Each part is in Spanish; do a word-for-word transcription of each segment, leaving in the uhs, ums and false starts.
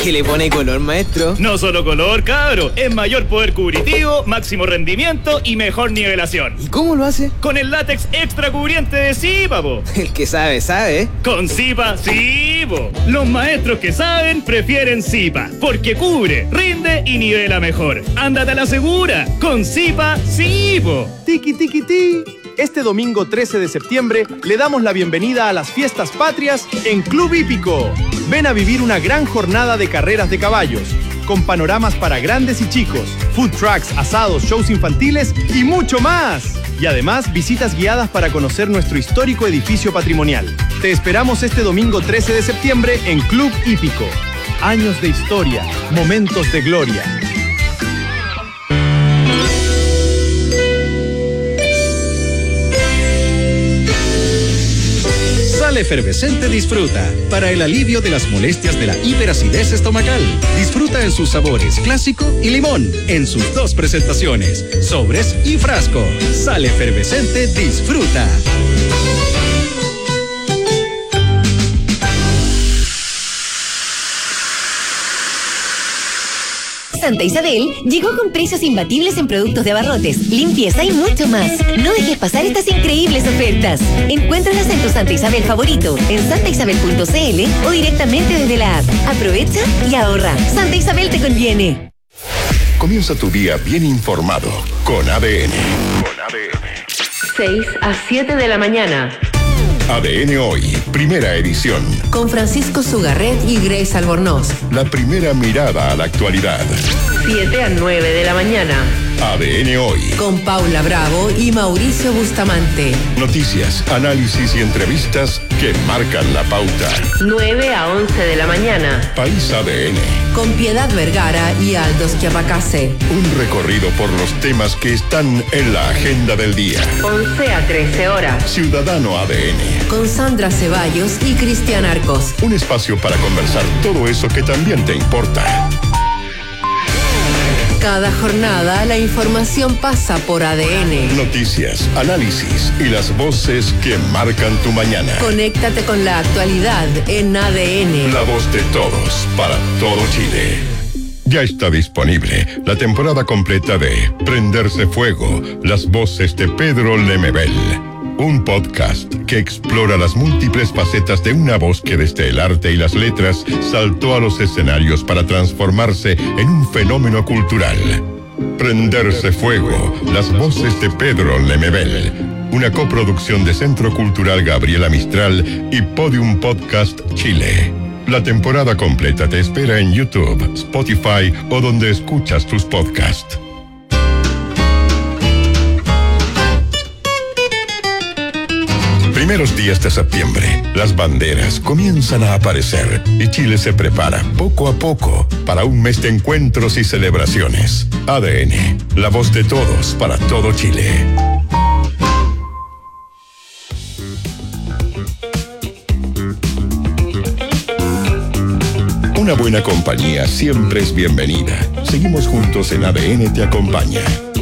¿Qué le pone color, maestro? No solo color, cabro. Es mayor poder cubritivo, máximo rendimiento y mejor nivelación. ¿Y cómo lo hace? Con el látex extra cubriente de Zipa, po. El que sabe, sabe. Con Zipa, sí, po. Los maestros que saben prefieren Zipa, porque cubre, rinde y nivela mejor. Ándate a la segura. Con Zipa, sí, po. Tiki, tiki, ti. Este domingo trece de septiembre le damos la bienvenida a las fiestas patrias en Club Hípico. Ven a vivir una gran jornada de carreras de caballos, con panoramas para grandes y chicos, food trucks, asados, shows infantiles y mucho más. Y además visitas guiadas para conocer nuestro histórico edificio patrimonial. Te esperamos este domingo trece de septiembre en Club Hípico. Años de historia, momentos de gloria. Sal Efervescente Disfruta, para el alivio de las molestias de la hiperacidez estomacal. Disfruta en sus sabores clásico y limón, en sus dos presentaciones, sobres y frasco. Sal Efervescente Disfruta. Santa Isabel llegó con precios imbatibles en productos de abarrotes, limpieza y mucho más. No dejes pasar estas increíbles ofertas. Encuéntralas en tu Santa Isabel favorito, en santa isabel punto c l o directamente desde la app. Aprovecha y ahorra. Santa Isabel te conviene. Comienza tu día bien informado con A D N. Con A D N. seis a siete de la mañana. A D N Hoy, primera edición. Con Francisco Sugarret y Grace Albornoz. La primera mirada a la actualidad. siete a nueve de la mañana. A D N Hoy. Con Paula Bravo y Mauricio Bustamante. Noticias, análisis y entrevistas que marcan la pauta. nueve a once de la mañana. País A D N. Con Piedad Vergara y Aldo Schiapacase. Un recorrido por los temas que están en la agenda del día. once a trece horas. Ciudadano A D N. Con Sandra Ceballos y Cristian Arcos. Un espacio para conversar todo eso que también te importa. Cada jornada la información pasa por A D N. Noticias, análisis y las voces que marcan tu mañana. Conéctate con la actualidad en A D N. La voz de todos, para todo Chile. Ya está disponible la temporada completa de Prenderse Fuego, las voces de Pedro Lemebel. Un podcast que explora las múltiples facetas de una voz que desde el arte y las letras saltó a los escenarios para transformarse en un fenómeno cultural. Prenderse Fuego, las voces de Pedro Lemebel. Una coproducción de Centro Cultural Gabriela Mistral y Podium Podcast Chile. La temporada completa te espera en YouTube, Spotify o donde escuchas tus podcasts. Primeros días de septiembre, las banderas comienzan a aparecer y Chile se prepara poco a poco para un mes de encuentros y celebraciones. A D N, la voz de todos para todo Chile. Una buena compañía siempre es bienvenida. Seguimos juntos en A D N Te Acompaña.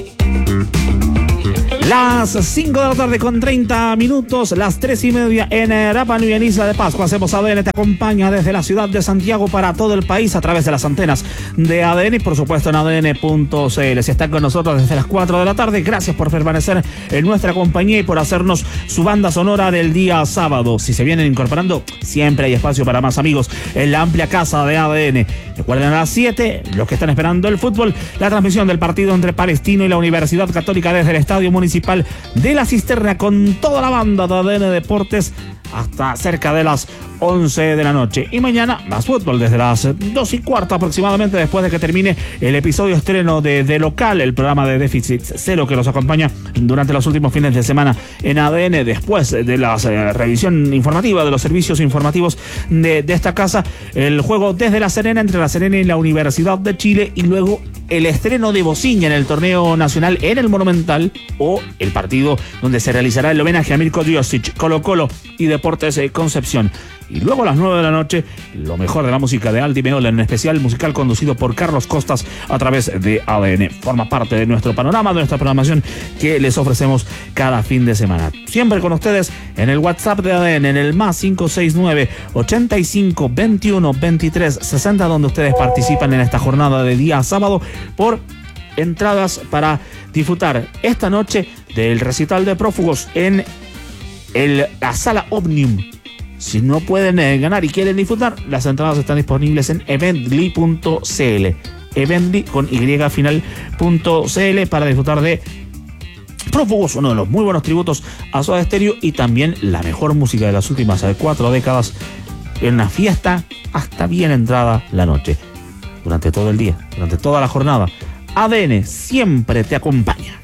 Las cinco de la tarde con treinta minutos, las tres y media en Rapa Nui, en Isla de Pascua. Hacemos A D N Te Acompaña desde la ciudad de Santiago para todo el país a través de las antenas de A D N y por supuesto en A D N punto c l. Si están con nosotros desde las cuatro de la tarde, gracias por permanecer en nuestra compañía y por hacernos su banda sonora del día sábado. Si se vienen incorporando, siempre hay espacio para más amigos en la amplia casa de A D N. Recuerden a las siete, los que están esperando el fútbol, la transmisión del partido entre Palestino y la Universidad Católica desde el Estadio Municipal de La Cisterna con toda la banda de A D N Deportes hasta cerca de las once de la noche. Y mañana más fútbol desde las dos y cuarto aproximadamente, después de que termine el episodio estreno de De Local, el programa de Déficit Cero que nos acompaña durante los últimos fines de semana en A D N, después de la eh, revisión informativa de los servicios informativos de, de esta casa, el juego desde La Serena, entre La Serena y la Universidad de Chile, y luego el estreno de Bociña en el torneo nacional en el Monumental, o el partido donde se realizará el homenaje a Mirko Diosic, Colo Colo y Deportes Concepción. Y luego a las nueve de la noche, lo mejor de la música de Aldi Meola, en especial musical conducido por Carlos Costas a través de A D N. Forma parte de nuestro panorama, de nuestra programación que les ofrecemos cada fin de semana. Siempre con ustedes en el WhatsApp de A D N, en el más cinco seis nueve, ochenta y cinco, veintiuno, veintitrés, sesenta, donde ustedes participan en esta jornada de día sábado por entradas para disfrutar esta noche del recital de Prófugos en el, la sala Omnium. Si no pueden eh, ganar y quieren disfrutar, las entradas están disponibles en evently punto c l. Evently con y final punto c l para disfrutar de Prófugos, uno de los muy buenos tributos a Soda Stereo y también la mejor música de las últimas cuatro décadas en una fiesta hasta bien entrada la noche. Durante todo el día, durante toda la jornada, A D N siempre te acompaña.